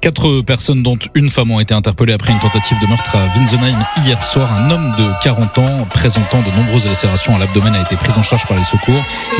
4 personnes, dont une femme, ont été interpellées après une tentative de meurtre à Winsenheim hier soir. Un homme de 40 ans présentant de nombreuses lacérations à l'abdomen a été pris en charge par les secours.